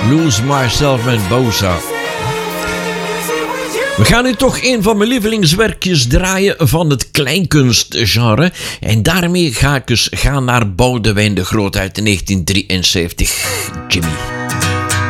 Lose Myself met Bosa. We gaan nu toch een van mijn lievelingswerkjes draaien van het kleinkunstgenre. En daarmee ga ik dus gaan naar Boudewijn de Groot uit 1973. Jimmy.